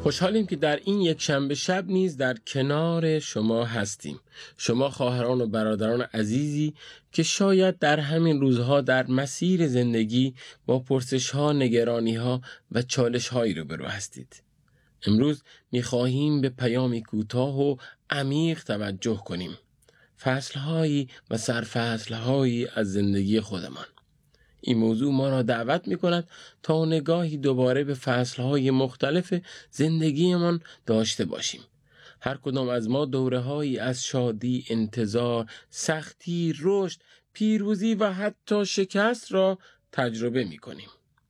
خوشحالیم که در این یک شنبه شب نیز در کنار شما هستیم. شما خواهران و برادران عزیزی که شاید در همین روزها در مسیر زندگی با پرسش‌ها، نگرانی‌ها و چالش‌هایی روبرو هستید. امروز می‌خواهیم به پیامی کوتاه و عمیق توجه کنیم. فصل‌هایی و سرفصل‌هایی از زندگی خودمان. این موضوع ما را دعوت می کند تا نگاهی دوباره به فصلهای مختلف زندگیمان داشته باشیم. هر کدام از ما دوره‌هایی از شادی، انتظار، سختی، رشد، پیروزی و حتی شکست را تجربه می کنیم.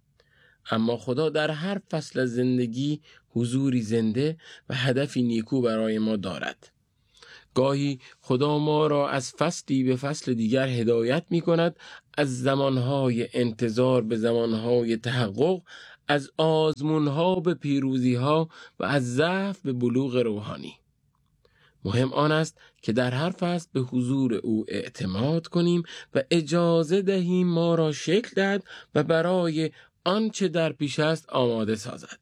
اما خدا در هر فصل از زندگی حضوری زنده و هدفی نیکو برای ما دارد. گاهی خدا ما را از فصلی به فصل دیگر هدایت می کند، از زمانهای انتظار به زمانهای تحقق، از آزمونها به پیروزیها و از ضعف به بلوغ روحانی. مهم آن است که در هر فصل به حضور او اعتماد کنیم و اجازه دهیم ما را شکل دهد و برای آنچه در پیش است آماده سازد.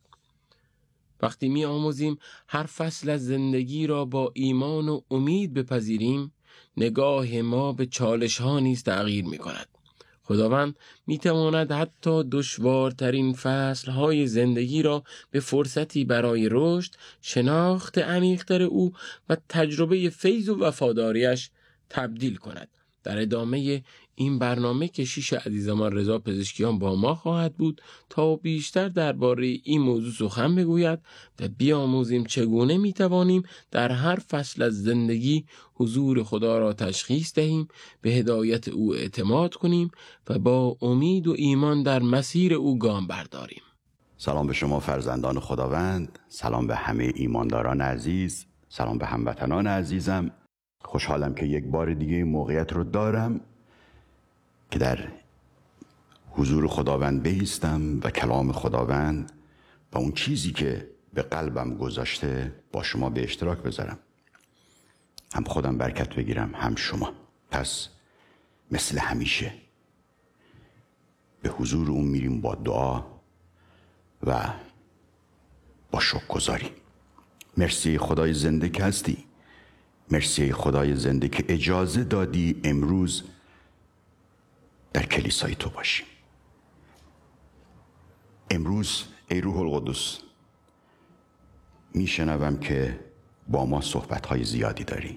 وقتی می آموزیم هر فصل از زندگی را با ایمان و امید بپذیریم، نگاه ما به چالش ها نیز تغییر می کند. خداوند می تواند حتی دشوارترین فصل های زندگی را به فرصتی برای رشد، شناخت عمیق‌تر او و تجربه فیض و وفاداریش تبدیل کند. در ادامه این برنامه کشیش عزیزمان رضا پزشکیان با ما خواهد بود تا بیشتر درباره این موضوع سخن بگوید و بیاموزیم چگونه میتوانیم در هر فصل از زندگی حضور خدا را تشخیص دهیم، به هدایت او اعتماد کنیم و با امید و ایمان در مسیر او گام برداریم. سلام به شما فرزندان خداوند، سلام به همه ایمانداران عزیز، سلام به هموطنان عزیزم. خوشحالم که یک بار دیگه این موقعیت رو دارم که در حضور خداوند بایستم و کلام خداوند و اون چیزی که به قلبم گذاشته با شما به اشتراک بذارم، هم خودم برکت بگیرم هم شما. پس مثل همیشه به حضور اون میریم با دعا و با شکرگزاری. مرسی خدای زنده که هستی، مرسی خدای زنده که اجازه دادی امروز در کلیسای تو باشیم. امروز ای روح القدس میشنوم که با ما صحبت‌های زیادی داری.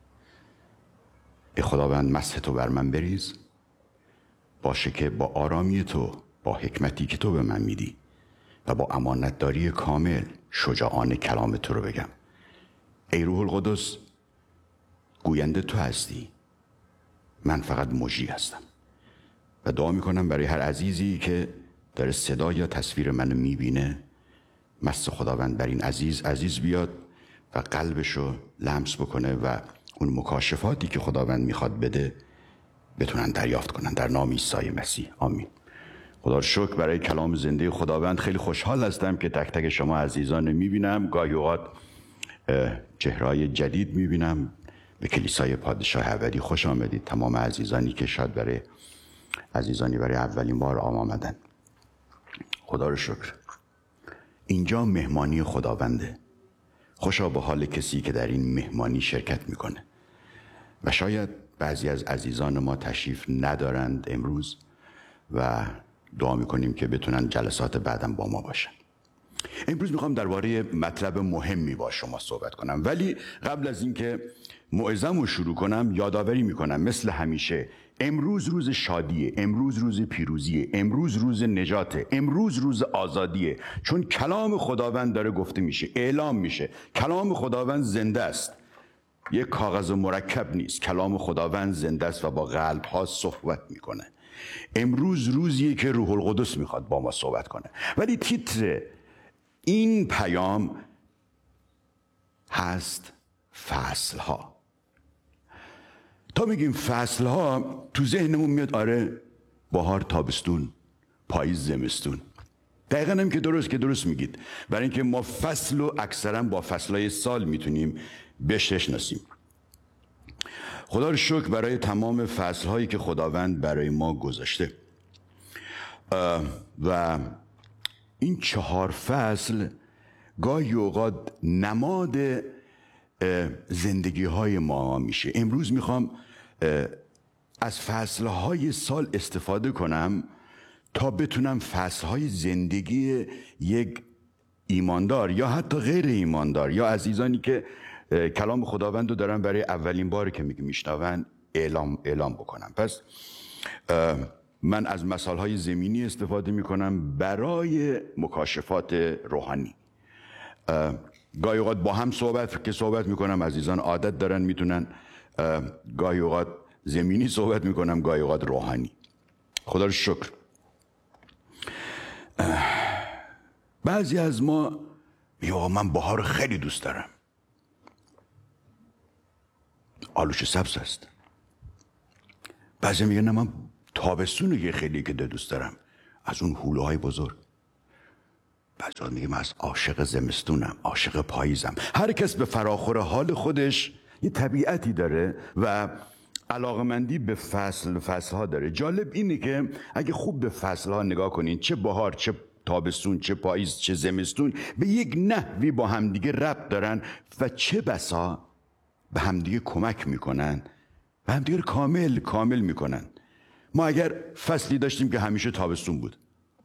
ای خداوند مسح تو بر من بریز، باشه که با آرامی تو، با حکمتی که تو به من میدی و با امانتداری کامل شجاعانه کلام تو رو بگم. ای روح القدس گوینده تو هستی، من فقط مجری هستم و دعا میکنم برای هر عزیزی که داره صدا یا تصویر منو میبینه، مس خداوند بر این عزیز بیاد و قلبشو لمس بکنه و اون مکاشفاتی که خداوند میخواد بده بتونن دریافت کنن، در نام عیسی مسیح، آمین. خدا رو شکر برای کلام زنده خداوند. خیلی خوشحال هستم که تک تک شما عزیزان میبینم. گاهی اوقات چهرهای جدید میبینم. به کلیسای پادشاه ابدی خوش آمدید تمام عزیزانی که شاید برای اولین بار آمدن. خدا رو شکر. اینجا مهمانی خداونده. خوشا به حال کسی که در این مهمانی شرکت میکنه و شاید بعضی از عزیزان ما تشریف ندارند امروز و دعا میکنیم که بتونن جلسات بعدم با ما باشن. امروز میخوام درباره مطلب مهمی با شما صحبت کنم، ولی قبل از اینکه موعظه‌مو رو شروع کنم یادآوری میکنم مثل همیشه امروز روز شادیه، امروز روز پیروزیه، امروز روز نجاته، امروز روز آزادیه، چون کلام خداوند داره گفته میشه، اعلام میشه. کلام خداوند زنده است، یک کاغذ مرکب نیست. کلام خداوند زنده است و با قلب ها صحبت میکنه. امروز روزیه که روح القدس میخواد با ما صحبت کنه. ولی تیتر این پیام هست فصلها. تا میگیم فصلها تو ذهنمون میاد آره بهار، تابستون، پاییز، زمستون. دقیقا هم که درست میگید، برای اینکه ما فصل رو اکثرا با فصلهای سال میتونیم بشناسیم. خدا رو شکر برای تمام فصلهایی که خداوند برای ما گذاشته و این 4 فصل گاهی اوقات نماد زندگی های ما میشه. امروز میخوام از فصلهای سال استفاده کنم تا بتونم فصلهای زندگی یک ایماندار یا حتی غیر ایماندار یا عزیزانی که کلام خداوند رو دارن برای اولین بار که میشنون اعلام بکنم. پس من از مثالهای زمینی استفاده میکنم برای مکاشفات روحانی. گاهی اوقات با هم صحبت میکنم، عزیزان عادت دارن میتونن گاهی اوقات زمینی صحبت میکنم، گاهی اوقات روحانی. خدا رو شکر. بعضی از ما میگه آقا من بهار رو خیلی دوست دارم، آلوش سبز است. بعضی میگه نه من تابستون رو خیلی که دوست دارم، از اون حوله های بزرگ. بعضی میگه من از عاشق زمستونم، عاشق پاییزم. هر کس به فراخور حال خودش یه طبیعتی داره و علاقمندی به فصلها داره. جالب اینه که اگه خوب به فصلها نگاه کنین، چه بهار، چه تابستون، چه پاییز، چه زمستون، به یک نحوی با همدیگه ربط دارن و چه بسا به همدیگه کمک میکنن و همدیگه رو کامل میکنن. ما اگر فصلی داشتیم که همیشه تابستون بود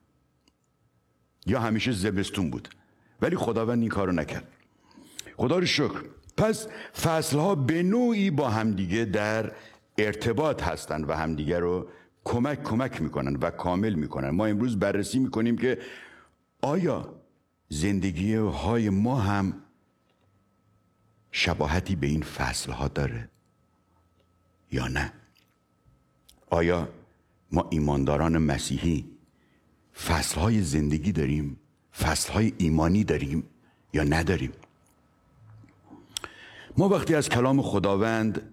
یا همیشه زمستون بود، ولی خداوند این کارو نکرد. خدا رو شکر. پس فصلها به نوعی با همدیگه در ارتباط هستن و همدیگه رو کمک میکنن و کامل میکنن. ما امروز بررسی میکنیم که آیا زندگی های ما هم شباهتی به این فصلها داره یا نه؟ آیا ما ایمانداران مسیحی فصلهای زندگی داریم، فصلهای ایمانی داریم یا نداریم؟ ما وقتی از کلام خداوند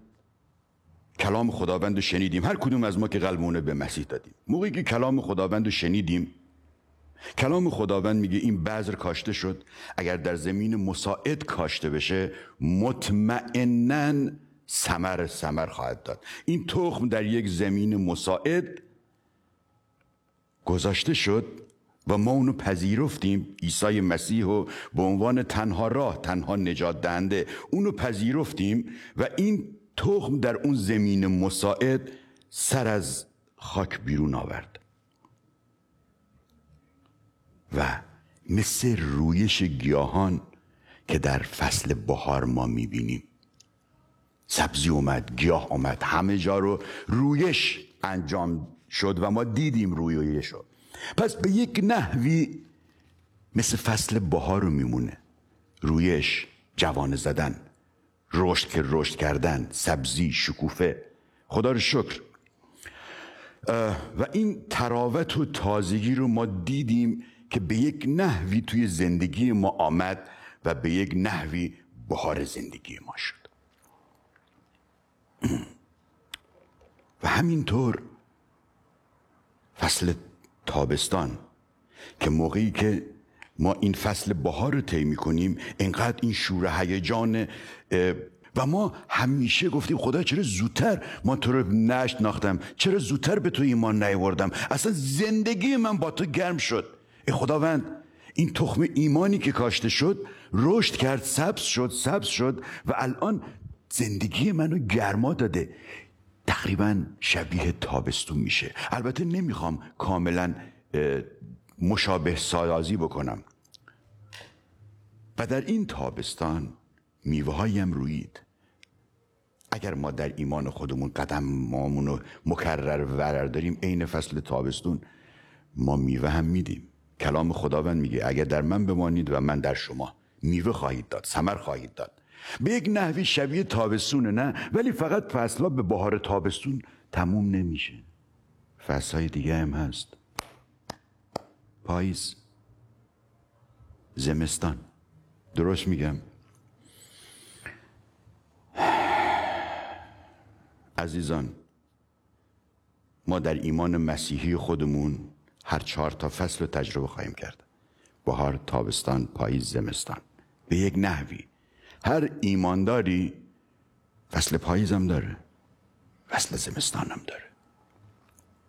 رو شنیدیم، هر کدوم از ما که قلبونه به مسیح دادیم، موقعی که کلام خداوند رو شنیدیم، کلام خداوند میگه این بذر کاشته شد، اگر در زمین مساعد کاشته بشه مطمئناً ثمر خواهد داد. این تخم در یک زمین مساعد گذاشته شد و ما اونو پذیرفتیم. عیسی مسیح رو به عنوان تنها راه، تنها نجات دهنده اونو پذیرفتیم و این تخم در اون زمین مساعد سر از خاک بیرون آورد و مثل رویش گیاهان که در فصل بهار ما میبینیم، سبزی اومد، گیاه اومد، همه جا رو رویش انجام شد و ما دیدیم رویش رو. پس به یک نحوی مثل فصل بهار رو میمونه، رویش، جوانه زدن، رشد کردن، سبزی، شکوفه. خدا رو شکر. و این تراوت و تازگی رو ما دیدیم که به یک نحوی توی زندگی ما آمد و به یک نحوی بهار زندگی ما شد. و همینطور فصل تابستان که موقعی که ما این فصل بهار رو طی می‌کنیم، اینقدر این شور هیجان و ما همیشه گفتیم خدا چرا زودتر ما تو رو نشناختم، چرا زودتر به تو ایمان نیاوردم، اصلا زندگی من با تو گرم شد. ای خداوند، این تخم ایمانی که کاشته شد رشد کرد، سبز شد و الان زندگی منو گرما داده. تقریبا شبیه تابستون میشه. البته نمیخوام کاملا مشابه سازی بکنم. و در این تابستان میوه هایی هم رویید. اگر ما در ایمان خودمون قدممون رو مکرر داریم، عین فصل تابستون ما میوه هم میدیم. کلام خداوند میگه اگر در من بمانید و من در شما، میوه خواهید داد، ثمر خواهید داد. به یک نحوی شبیه تابستونه، نه؟ ولی فقط فصلها به بهار تابستون تموم نمیشه. فصلهای دیگه هم هست. پاییز، زمستان. درست میگم؟ عزیزان، ما در ایمان مسیحی خودمون هر 4 فصل رو تجربه خواهیم کرد. بهار، تابستان، پاییز، زمستان. به یک نحوی هر ایمانداری فصل پاییز هم داره، فصل زمستان هم داره.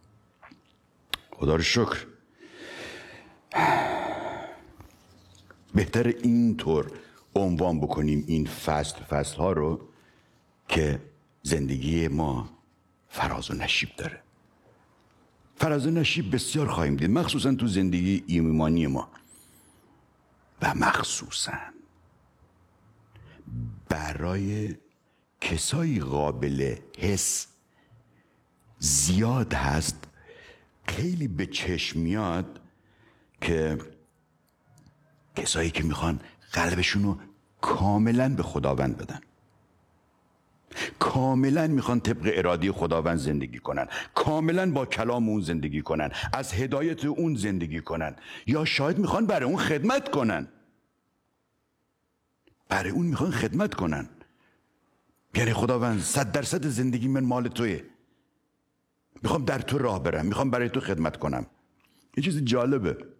خدا رو شکر. بهتر اینطور عنوان بکنیم این فصل ها رو که زندگی ما فراز و نشیب داره. فراز و نشیب بسیار خواهیم دید، مخصوصا تو زندگی ایمانی ما و مخصوصا برای کسایی قابل حس زیاد هست. خیلی به چشم میاد که کسایی که میخوان قلبشون رو کاملا به خداوند بدن، کاملا میخوان طبق اراده خداوند زندگی کنن، کاملا با کلام اون زندگی کنن، از هدایت اون زندگی کنن، یا شاید میخوان برای اون خدمت کنن، برای اون میخوان خدمت کنن. یعنی خداوند 100% زندگی من مال توئه، میخوام در تو راه برم، میخوام برای تو خدمت کنم. یه چیز جالبه،